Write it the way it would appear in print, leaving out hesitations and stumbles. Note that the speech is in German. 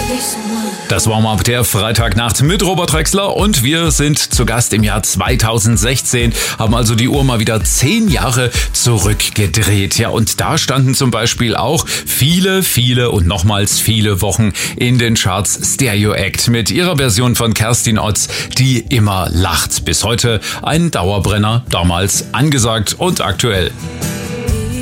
Das Warm-up der Freitagnacht mit Robert Drexler und wir sind zu Gast im Jahr 2016, haben also die Uhr mal wieder 10 Jahre zurückgedreht. Ja, und da standen zum Beispiel auch viele und nochmals viele Wochen in den Charts Stereo Act mit ihrer Version von Kerstin Otz, die immer lacht. Bis heute ein Dauerbrenner, damals angesagt und aktuell.